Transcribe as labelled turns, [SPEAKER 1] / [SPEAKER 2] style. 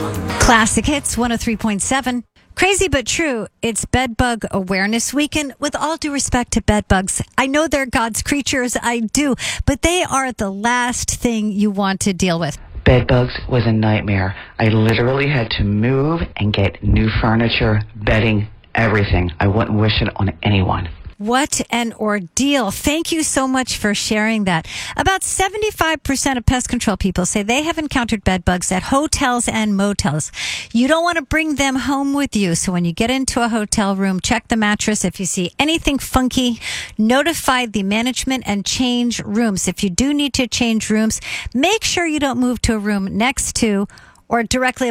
[SPEAKER 1] Classic Hits 103.7. Crazy but true, it's Bedbug Awareness Weekend. With all due respect to bedbugs, I know they're God's creatures, I do, but they are the last thing you want to deal with.
[SPEAKER 2] Bedbugs was a nightmare. I literally had to move and get new furniture, bedding, everything. I wouldn't wish it on anyone.
[SPEAKER 1] What an ordeal. Thank you so much for sharing that. About 75% of pest control people say they have encountered bed bugs at hotels and motels. You don't want to bring them home with you. So when you get into a hotel room, check the mattress. If you see anything funky, notify the management and change rooms. If you do need to change rooms, make sure you don't move to a room next to or directly